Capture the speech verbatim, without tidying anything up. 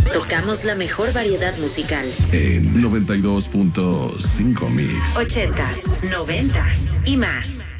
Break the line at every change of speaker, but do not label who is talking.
Tocamos la mejor variedad musical.
En noventa y dos punto cinco Mix.
Ochentas, noventas y más.